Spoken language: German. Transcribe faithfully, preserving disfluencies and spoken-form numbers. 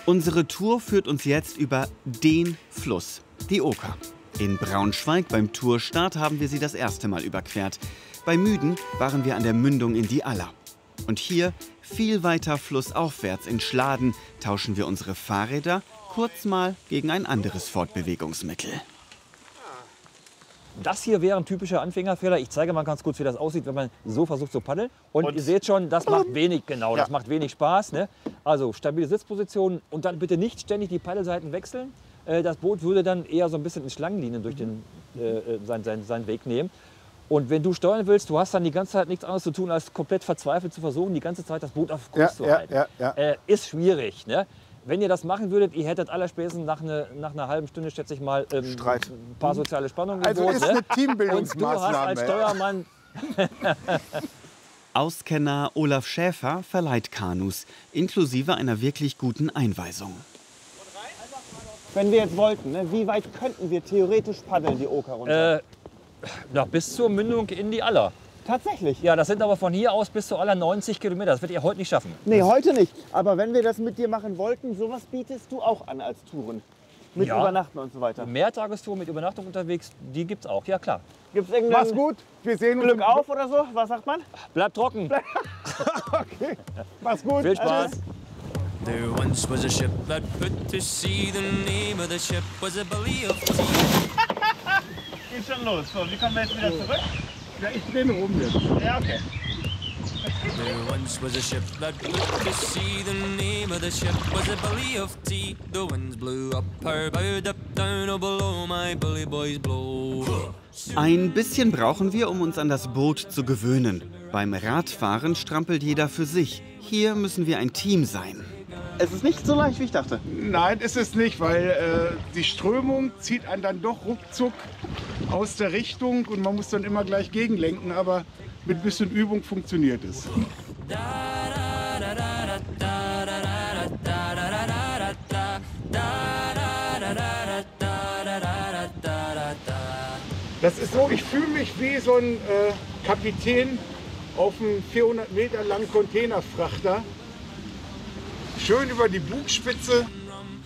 Unsere Tour führt uns jetzt über den Fluss, die Oker. In Braunschweig beim Tourstart haben wir sie das erste Mal überquert. Bei Müden waren wir an der Mündung in die Aller. Und hier, viel weiter flussaufwärts in Schladen, tauschen wir unsere Fahrräder kurz mal gegen ein anderes Fortbewegungsmittel. Das hier wäre ein typischer Anfängerfehler. Ich zeige mal ganz kurz, wie das aussieht, wenn man so versucht zu paddeln. Und, und ihr seht schon, das macht wenig, genau, ja. das macht wenig Spaß. Ne? Also stabile Sitzposition und dann bitte nicht ständig die Paddelseiten wechseln. Äh, das Boot würde dann eher so ein bisschen in Schlangenlinien durch den, äh, seinen, seinen, seinen Weg nehmen. Und wenn du steuern willst, du hast dann die ganze Zeit nichts anderes zu tun, als komplett verzweifelt zu versuchen, die ganze Zeit das Boot auf Kurs ja, zu halten. Ja, ja, ja. Äh, ist schwierig. Ne? Wenn ihr das machen würdet, ihr hättet allerspätestens nach, eine, nach einer halben Stunde, schätze ich mal, ähm, Streit. ein paar soziale Spannungen Also im Boot, ist ne? eine Teambildungsmaßnahme. Und du hast als Steuermann... Auskenner Olaf Schäfer verleiht Kanus, inklusive einer wirklich guten Einweisung. Wenn wir jetzt wollten, ne, wie weit könnten wir theoretisch paddeln, die Oker runter? Äh, na, bis zur Mündung in die Aller. Tatsächlich? Ja, das sind aber von hier aus bis zu Aller neunzig Kilometer. Das werdet ihr heute nicht schaffen. Nee, heute nicht. Aber wenn wir das mit dir machen wollten, sowas bietest du auch an als Touren. Mit ja. Übernachten und so weiter. Mehrtagestour mit Übernachtung unterwegs, die gibt's auch, ja klar. Gibt's irgendein Mach's gut, wir sehen uns. Glück auf oder so? Was sagt man? Bleibt trocken. Okay, mach's gut. Viel Spaß. There once was a ship that put to sea. The name of the ship was a belly of tea. Geht schon los. So, wie kommen wir jetzt wieder zurück? Ja, ich drehe rum jetzt. Ja, okay. There once was a ship that put to sea. The name of the ship was a belly of tea. The winds blew up her bow, up down, oh below my bully boys blow. Ein bisschen brauchen wir, um uns an das Boot zu gewöhnen. Beim Radfahren strampelt jeder für sich. Hier müssen wir ein Team sein. Es ist nicht so leicht, wie ich dachte. Nein, ist es nicht, weil äh, die Strömung zieht einen dann doch ruckzuck aus der Richtung und man muss dann immer gleich gegenlenken, aber mit ein bisschen Übung funktioniert es. Das ist so, ich fühle mich wie so ein äh, Kapitän auf einem vierhundert Meter langen Containerfrachter. Schön über die Bugspitze